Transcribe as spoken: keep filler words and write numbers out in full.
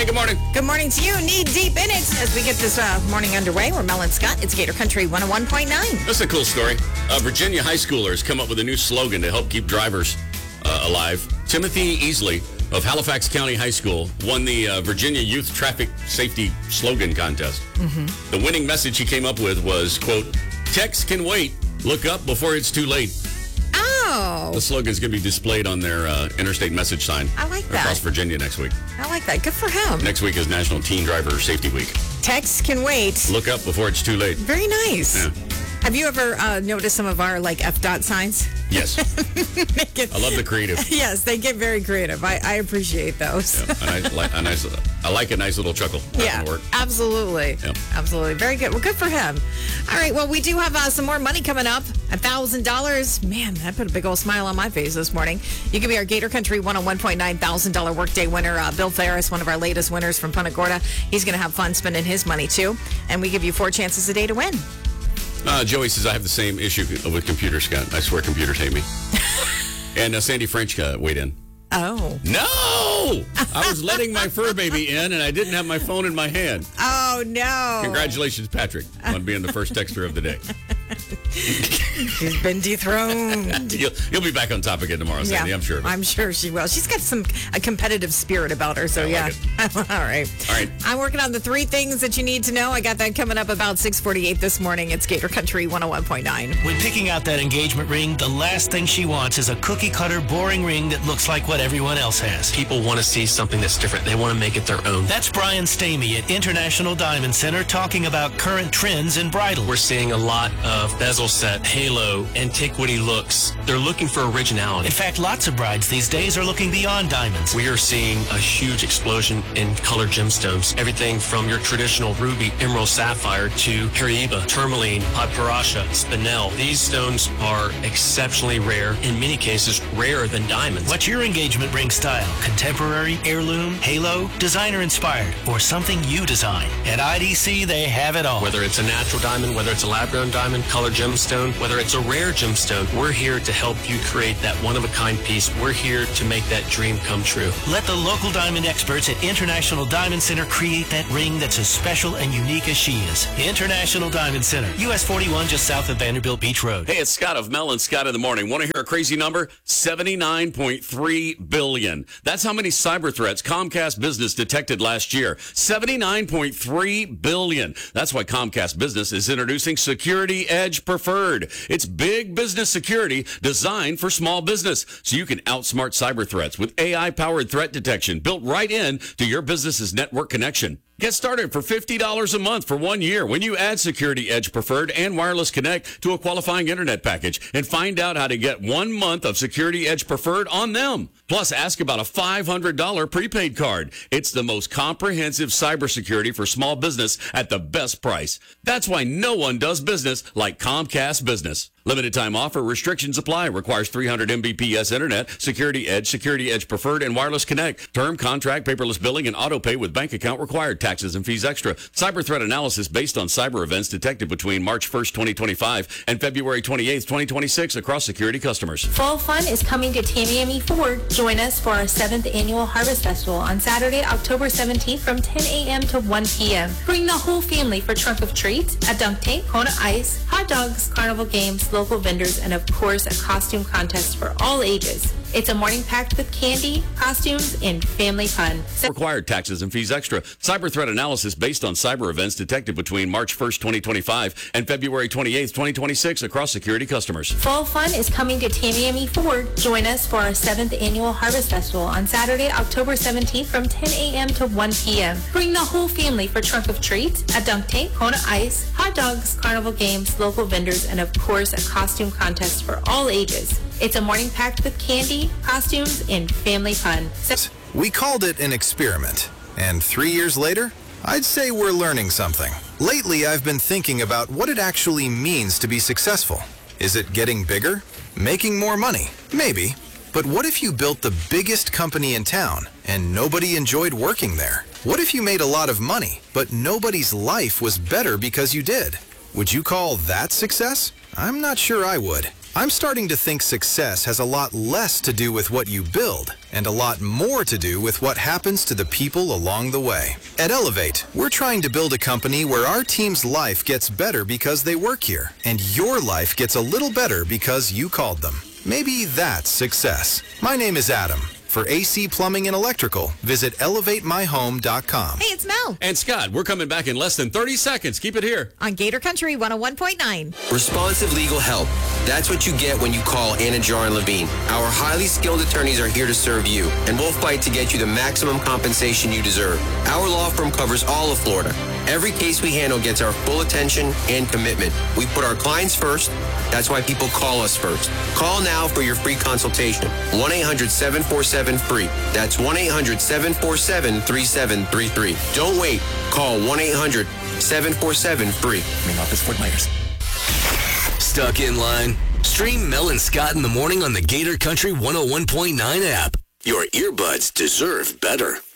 Hey, good morning. Good morning to you. Knee deep in it as we get this uh, morning underway. We're Mel and Scott. It's Gator Country one oh one point nine. That's a cool story. Uh, Virginia high schoolers come up with a new slogan to help keep drivers uh, alive. Timothy Easley of Halifax County High School won the uh, Virginia Youth Traffic Safety Slogan Contest. Mm-hmm. The winning message he came up with was, quote, "Text can wait. Look up before it's too late." Oh. The slogan is going to be displayed on their uh, interstate message sign. I like that. Across Virginia next week. I like that. Good for him. Next week is National Teen Driver Safety Week. Text can wait. Look up before it's too late. Very nice. Yeah. Have you ever uh, noticed some of our like F dot signs? Yes. I love the creative. Yes, they get very creative. I, I appreciate those. Yeah, a nice, like, a nice, I like a nice little chuckle. That Yeah, work. absolutely. Yep. Absolutely. Very good. Well, good for him. All right. Well, we do have uh, some more money coming up. one thousand dollars. Man, that put a big old smile on my face this morning. You can be our Gator Country one oh one point nine one thousand dollars workday winner. Uh, Bill Ferris, one of our latest winners from Punta Gorda. He's going to have fun spending his money, too. And we give you four chances a day to win. Uh, Joey says, I have the same issue with computers, Scott. I swear computers hate me. And uh, Sandy French uh, weighed in. Oh. No! I was letting my fur baby in, and I didn't have my phone in my hand. Oh, no. Congratulations, Patrick, on being the first texter of the day. She's been dethroned. you'll, you'll be back on top again tomorrow, Sandy, Yeah, I'm sure. I'm sure she will. She's got some a competitive spirit about her, so I yeah. like All right. All right. I'm working on the three things that you need to know. I got that coming up about six forty-eight this morning. It's Gator Country one oh one point nine. When picking out that engagement ring, the last thing she wants is a cookie-cutter, boring ring that looks like what everyone else has. People want to see something that's different. They want to make it their own. That's Brian Stamey at International Diamond Center talking about current trends in bridal. We're seeing a lot of bezel set, halo, antiquity looks. They're looking for originality. In fact, lots of brides these days are looking beyond diamonds. We are seeing a huge explosion in colored gemstones. Everything from your traditional ruby, emerald, sapphire to Hariba, tourmaline, Padparadscha, spinel. These stones are exceptionally rare, in many cases rarer than diamonds. What's your engagement ring style? Contemporary, heirloom, halo, designer inspired, or something you design? At I D C, they have it all. Whether it's a natural diamond, whether it's a lab-grown diamond, colored gemstone, whether it's a rare gemstone, we're here to help you create that one-of-a-kind piece. We're here to make that dream come true. Let the local diamond experts at International Diamond Center create that ring that's as special and unique as she is. International Diamond Center, U S forty-one, just south of Vanderbilt Beach Road. Hey, it's Scott of Mel and Scott in the Morning. Want to hear a crazy number? seventy-nine point three billion. That's how many cyber threats Comcast Business detected last year. seventy-nine point three billion. That's why Comcast Business is introducing Security Edge Preferred. It's big business security designed for small business, so you can outsmart cyber threats with A I-powered threat detection built right in to your business's network connection. Get started for fifty dollars a month for one year when you add Security Edge Preferred and Wireless Connect to a qualifying internet package, and find out how to get one month of Security Edge Preferred on them. Plus, ask about a five hundred dollars prepaid card. It's the most comprehensive cybersecurity for small business at the best price. That's why no one does business like Comcast Business. Limited time offer. Restrictions apply. Requires three hundred megabits per second internet, Security Edge, Security Edge Preferred, and Wireless Connect. Term, contract, paperless billing, and auto pay with bank account required. Taxes and fees extra. Cyber threat analysis based on cyber events detected between March first, twenty twenty-five and February twenty-eighth, twenty twenty-six across security customers. Fall fun is coming to Tamiami Ford. Join us for our seventh annual Harvest Festival on Saturday, October seventeenth from ten a.m. to one p.m. Bring the whole family for trunk of treats, a dunk tank, Kona Ice, hot dogs, carnival games, local vendors, and of course a costume contest for all ages. It's a morning packed with candy, costumes, and family fun. So- Required taxes and fees extra. Cyber threat analysis based on cyber events detected between March first, twenty twenty-five and February twenty-eighth, twenty twenty-six across security customers. Fall fun is coming to Tamiami Ford. Join us for our seventh annual Harvest Festival on Saturday, October seventeenth from ten a.m. to one p.m. Bring the whole family for trunk of treats, a dunk tank, Kona Ice, hot dogs, carnival games, local vendors, and of course a costume contest for all ages. It's a morning packed with candy, costumes, and family fun. So- we called it an experiment, and three years later, I'd say we're learning something. Lately, I've been thinking about what it actually means to be successful. Is it getting bigger? Making more money? Maybe. But what if you built the biggest company in town and nobody enjoyed working there? What if you made a lot of money, but nobody's life was better because you did? Would you call that success? I'm not sure I would. I'm starting to think success has a lot less to do with what you build and a lot more to do with what happens to the people along the way. At Elevate, we're trying to build a company where our team's life gets better because they work here, and your life gets a little better because you called them. Maybe that's success. My name is Adam. For A C Plumbing and Electrical, visit elevate my home dot com. Hey, it's Mel And Scott, we're coming back in less than thirty seconds. Keep it here. on Gator Country one oh one point nine. Responsive legal help. That's what you get when you call Anajar and Levine. Our highly skilled attorneys are here to serve you, and we'll fight to get you the maximum compensation you deserve. Our law firm covers all of Florida. Every case we handle gets our full attention and commitment. We put our clients first. That's why people call us first. Call now for your free consultation. one eight hundred seven four seven free. That's one eight hundred seven four seven three seven three three. Don't wait. Call one eight hundred seven four seven free. Main office, Fort Myers. Stuck in line? Stream Mel and Scott in the morning on the Gator Country one oh one point nine app. Your earbuds deserve better.